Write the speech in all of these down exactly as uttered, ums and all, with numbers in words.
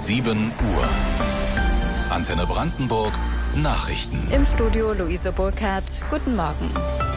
sieben Uhr. Antenne Brandenburg Nachrichten. Im Studio Luise Burkhardt. Guten Morgen.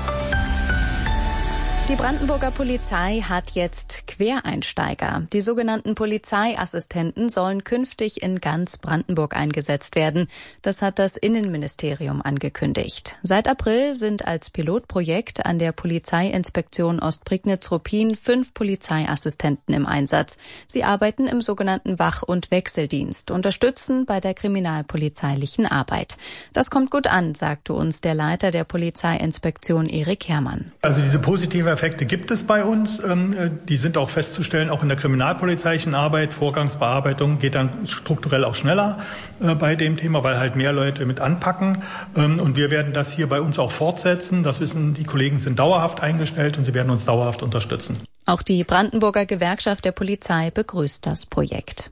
Die Brandenburger Polizei hat jetzt Quereinsteiger. Die sogenannten Polizeiassistenten sollen künftig in ganz Brandenburg eingesetzt werden. Das hat das Innenministerium angekündigt. Seit April sind als Pilotprojekt an der Polizeiinspektion Ostprignitz-Ruppin fünf Polizeiassistenten im Einsatz. Sie arbeiten im sogenannten Wach- und Wechseldienst, unterstützen bei der kriminalpolizeilichen Arbeit. Das kommt gut an, sagte uns der Leiter der Polizeiinspektion Erik Herrmann. Also diese positive Effekte gibt es bei uns. Die sind auch festzustellen, auch in der kriminalpolizeilichen Arbeit. Vorgangsbearbeitung geht dann strukturell auch schneller bei dem Thema, weil halt mehr Leute mit anpacken. Und wir werden das hier bei uns auch fortsetzen. Das wissen die Kollegen, sind dauerhaft eingestellt und sie werden uns dauerhaft unterstützen. Auch die Brandenburger Gewerkschaft der Polizei begrüßt das Projekt.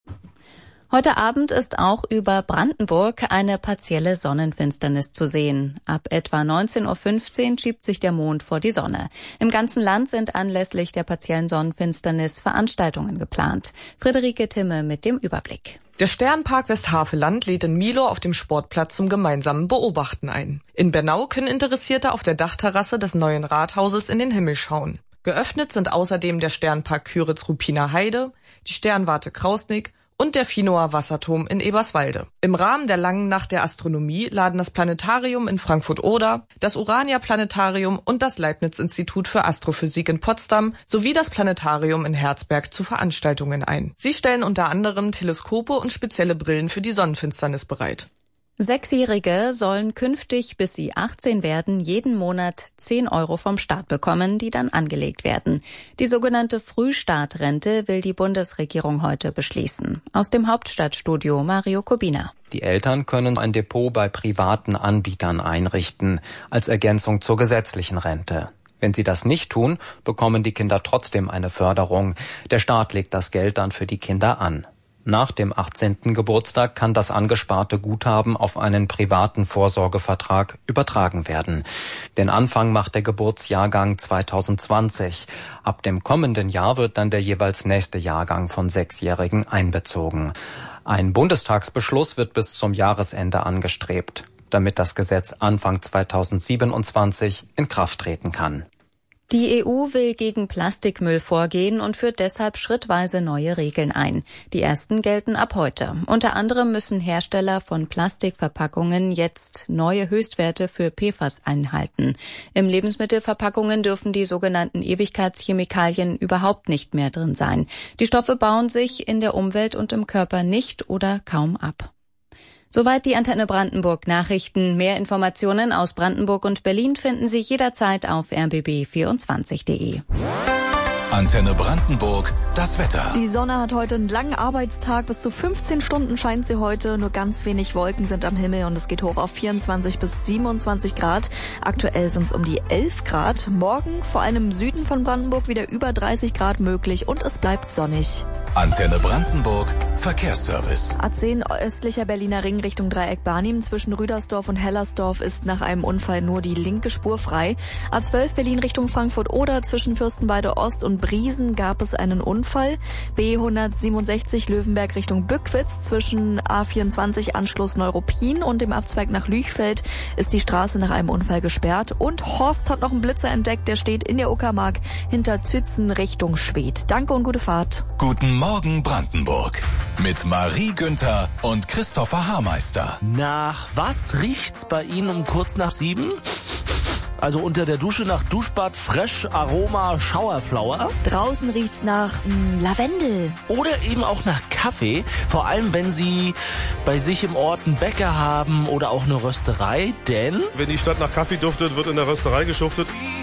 Heute Abend ist auch über Brandenburg eine partielle Sonnenfinsternis zu sehen. Ab etwa neunzehn Uhr fünfzehn schiebt sich der Mond vor die Sonne. Im ganzen Land sind anlässlich der partiellen Sonnenfinsternis Veranstaltungen geplant. Friederike Timme mit dem Überblick. Der Sternpark Westhaveland lädt in Milow auf dem Sportplatz zum gemeinsamen Beobachten ein. In Bernau können Interessierte auf der Dachterrasse des neuen Rathauses in den Himmel schauen. Geöffnet sind außerdem der Sternpark Küritz-Ruppiner Heide, die Sternwarte Krausnick und der Finoer Wasserturm in Eberswalde. Im Rahmen der langen Nacht der Astronomie laden das Planetarium in Frankfurt-Oder, das Urania-Planetarium und das Leibniz-Institut für Astrophysik in Potsdam sowie das Planetarium in Herzberg zu Veranstaltungen ein. Sie stellen unter anderem Teleskope und spezielle Brillen für die Sonnenfinsternis bereit. Sechsjährige sollen künftig, bis sie achtzehn werden, jeden Monat zehn Euro vom Staat bekommen, die dann angelegt werden. Die sogenannte Frühstartrente will die Bundesregierung heute beschließen. Aus dem Hauptstadtstudio Mario Kubina. Die Eltern können ein Depot bei privaten Anbietern einrichten, als Ergänzung zur gesetzlichen Rente. Wenn sie das nicht tun, bekommen die Kinder trotzdem eine Förderung. Der Staat legt das Geld dann für die Kinder an. Nach dem achtzehnten Geburtstag kann das angesparte Guthaben auf einen privaten Vorsorgevertrag übertragen werden. Den Anfang macht der Geburtsjahrgang zweitausendzwanzig. Ab dem kommenden Jahr wird dann der jeweils nächste Jahrgang von Sechsjährigen einbezogen. Ein Bundestagsbeschluss wird bis zum Jahresende angestrebt, damit das Gesetz Anfang zweitausendsiebenundzwanzig in Kraft treten kann. Die E U will gegen Plastikmüll vorgehen und führt deshalb schrittweise neue Regeln ein. Die ersten gelten ab heute. Unter anderem müssen Hersteller von Plastikverpackungen jetzt neue Höchstwerte für P F A S einhalten. Im Lebensmittelverpackungen dürfen die sogenannten Ewigkeitschemikalien überhaupt nicht mehr drin sein. Die Stoffe bauen sich in der Umwelt und im Körper nicht oder kaum ab. Soweit die Antenne Brandenburg Nachrichten. Mehr Informationen aus Brandenburg und Berlin finden Sie jederzeit auf r b b vierundzwanzig punkt de. Antenne Brandenburg, das Wetter. Die Sonne hat heute einen langen Arbeitstag. Bis zu fünfzehn Stunden scheint sie heute. Nur ganz wenig Wolken sind am Himmel und es geht hoch auf vierundzwanzig bis siebenundzwanzig Grad. Aktuell sind es um die elf Grad. Morgen vor allem im Süden von Brandenburg wieder über dreißig Grad möglich und es bleibt sonnig. Antenne Brandenburg, Verkehrsservice. A zehn östlicher Berliner Ring Richtung Dreieck Barnim zwischen Rüdersdorf und Hellersdorf ist nach einem Unfall nur die linke Spur frei. A zwölf Berlin Richtung Frankfurt-Oder zwischen Fürstenwalde Ost und Briesen gab es einen Unfall. B hundertsiebenundsechzig Löwenberg Richtung Bückwitz zwischen A vierundzwanzig Anschluss Neuruppin und dem Abzweig nach Lüchfeld ist die Straße nach einem Unfall gesperrt. Und Horst hat noch einen Blitzer entdeckt, der steht in der Uckermark hinter Zützen Richtung Schwedt. Danke und gute Fahrt. Guten Morgen Brandenburg mit Marie Günther und Christopher Haarmeister. Nach was riecht's bei Ihnen um kurz nach sieben? Also unter der Dusche nach Duschbad, Fresh, Aroma, Schauerflower. Draußen riecht's nach mh, Lavendel. Oder eben auch nach Kaffee. Vor allem, wenn Sie bei sich im Ort einen Bäcker haben oder auch eine Rösterei. Denn wenn die Stadt nach Kaffee duftet, wird in der Rösterei geschuftet.